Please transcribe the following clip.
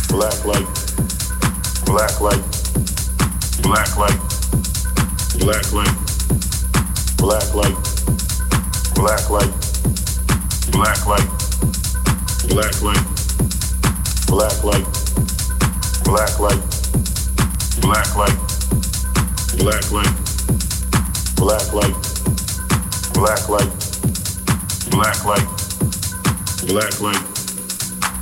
black light, black light, black light, black light, black light, black light, black light, black light, black light, black light, black light, black light, black light, black light, black light, black light.